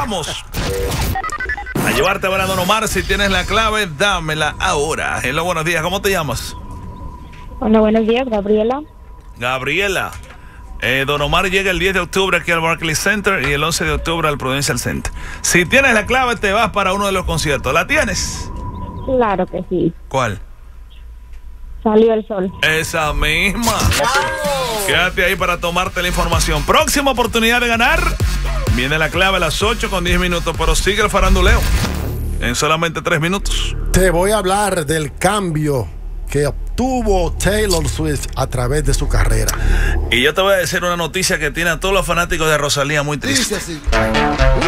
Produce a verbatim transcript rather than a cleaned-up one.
Vamos a llevarte a Don Omar. Si tienes la clave, dámela ahora. Hello, buenos días. ¿Cómo te llamas? Hola, buenos días, Gabriela. Gabriela. Eh, Don Omar llega el diez de octubre aquí al Barclays Center y el once de octubre al Prudential Center. Si tienes la clave, te vas para uno de los conciertos. ¿La tienes? Claro que sí. ¿Cuál? Salió el sol. Esa misma. Quédate ahí para tomarte la información. Próxima oportunidad de ganar. Viene la clave a las ocho con diez minutos, pero sigue el faranduleo en solamente tres minutos. Te voy a hablar del cambio que obtuvo Taylor Swift a través de su carrera. Y yo te voy a decir una noticia que tiene a todos los fanáticos de Rosalía muy tristes. Dice así.